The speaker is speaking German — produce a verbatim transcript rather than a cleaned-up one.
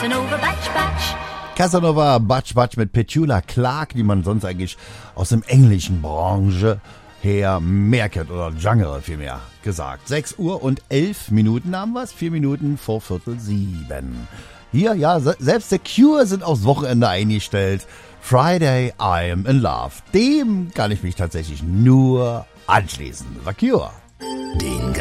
Casanova Batch Batch. Casanova Batch Batch mit Petula Clark, die man sonst eigentlich aus dem englischen Branche her mehr kennt, oder Genre vielmehr gesagt. sechs Uhr und elf Minuten haben wir es, vier Minuten vor Viertel sieben. Hier, ja, selbst The Cure sind aufs Wochenende eingestellt. Friday, I'm in Love. Dem kann ich mich tatsächlich nur anschließen. The Cure.